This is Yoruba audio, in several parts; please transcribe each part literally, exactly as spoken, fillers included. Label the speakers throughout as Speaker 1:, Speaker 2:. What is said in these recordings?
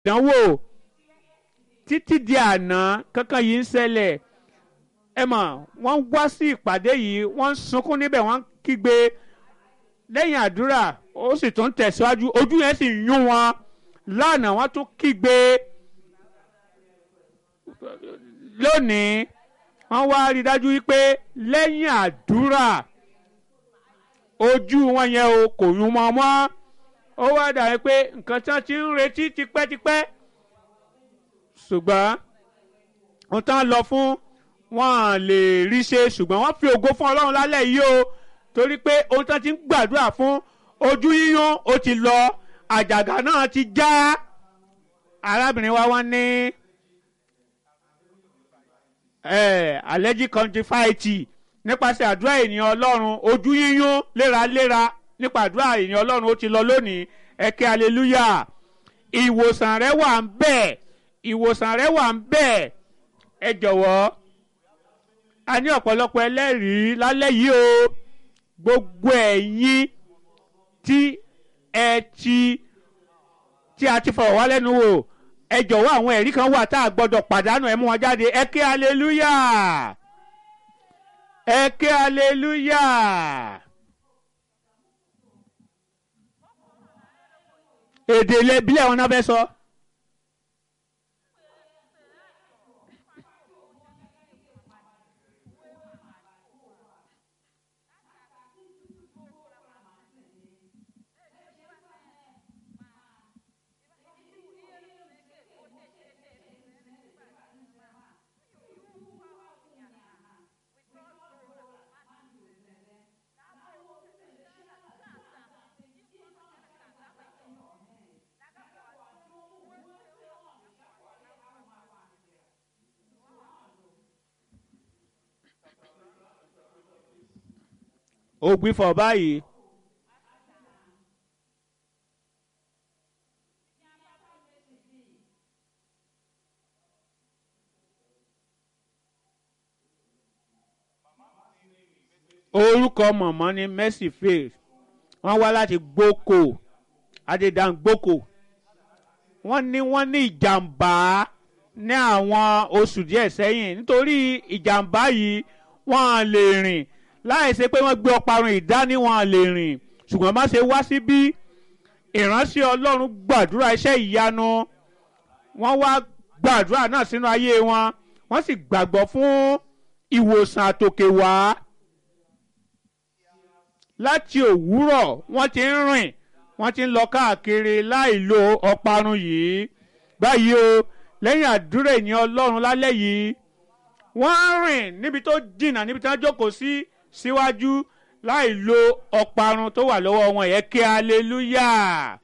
Speaker 1: ìdánwò títí di àná kankan yìí ń ṣẹlẹ̀ ẹ mọ̀ wọ́n wá sí ìpàdé yìí wọ́n ń sunkún níbẹ̀ wọ́n ń kígbe lẹ́yìn àdúrà ó sì tún tẹ̀síwájú ojú yẹn sì yún wọn lánàá wọ́n tún kígbe lónìí wọ́n wá rí i dájú wípé lẹ́yìn àdúrà ojú wọn yẹn o kò yún mọ́ mọ́ ó wá dàbí pé nǹkan tí wọ́n ti ń retí tipẹ́tipẹ́ ṣùgbọ́n wọ́n tán lọ fún wọn lè rí ṣe ṣùgbọ́n wọ́n fi ògo fún Ọlọ́run lálẹ́ yìí o torí pé ohun tí wọ́n ti ń gbàdúrà fún ojú yíyún ó ti lọ àjàgà náà ti já arábìnrin wa wọ́n ní allergic conjunctivitis nípasẹ̀ àdúrà ènìyàn Ọlọ́run ojú yíyún léraléra nípa àdúrà ènìyàn Ọlọ́run ó ti lọ lónìí ẹ ké hallelujah ìwòsàn rẹ wà ń bẹ̀ ìwòsàn rẹ wà ń bẹ̀ ẹ jọ̀wọ́ a ní ọ̀pọ̀lọpọ̀ ẹlẹ́rìí lálẹ́ yìí o gbogbo ẹ̀yin tí ẹ ti tí a ti fọ̀rọ̀ wá lẹ́nu wò ẹ jọ̀wọ́ àwọn ẹ̀rí kan wà tá a gbọ́dọ̀ pàdánù ẹ mú wọn jáde ẹ ké hallelujah ẹ ké hallelujah èdè ìbílẹ̀ wọn náà fẹ́ sọ. ó gbé fọ báyìí orúkọ mọ̀mọ́ ni Mercy Faith wọ́n wá láti gboko adédàn gboko wọ́n ní wọ́n ní ìjàmbá ní àwọn oṣù díẹ̀ sẹ́yìn nítorí ìjàmbá yìí wọ́n lè rìn láì ṣe pé wọ́n gbé ọparun ìdání wọn lè rìn ṣùgbọ́n má ṣe wá síbí ìránṣẹ́ Ọlọ́run gbàdúrà iṣẹ́ ìyanu wọ́n wá gbàdúrà náà sínú ayé wọn wọ́n sì gbàgbọ́ fún ìwòsàn àtòkè wá láti òwúrọ̀ wọ́n ti ń rìn wọ́n ti ń lọ káàkiri láì lo ọparun yìí báyìí o lẹ́yìn àdúrà ènìyàn Ọlọ́run lálẹ́ yìí wọ́n ń rìn níbi tó jìnnà níbi tí wọ́n jókòó sí síwájú láì lo ọparun tó wà lọ́wọ́ wọn yẹn kí hallelujah.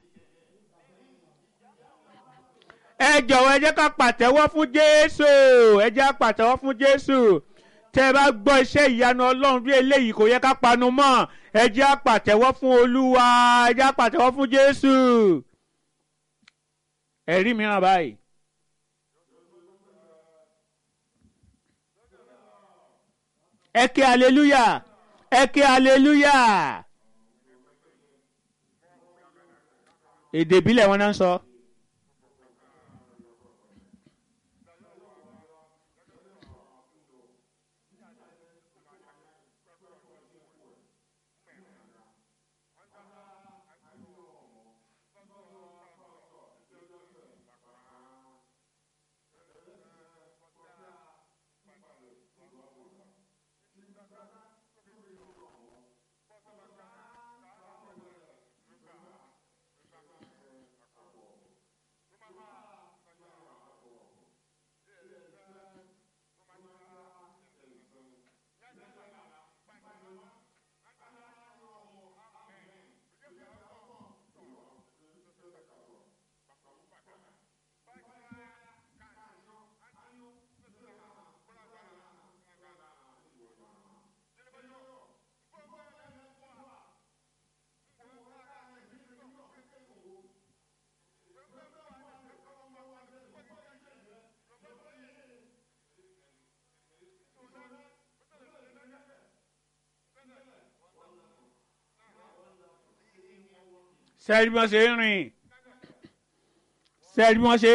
Speaker 1: ẹ jọ̀wọ́ ẹ jẹ́ ká pàtẹ́wọ́ fún Jésù ẹ jẹ́ ká pàtẹ́wọ́ fún Jésù tẹ́ ẹ bá gbọ́ iṣẹ́ ìyanu Ọlọ́run bí eléyìí kò yẹ ká panu mọ́ ẹ jẹ́ ká pàtẹ́wọ́ fún Olúwa ẹ jẹ́ ká pàtẹ́wọ́ fún Jésù. ẹ̀rí mìíràn báyìí. ẹ ké hallelujah ẹ ké hallelujah èdè ìbílẹ̀ wọn náà ń sọ. sẹ́ẹ̀rí bí wọ́n ṣe ń rìn sẹ́ẹ̀rí bí wọ́n ṣe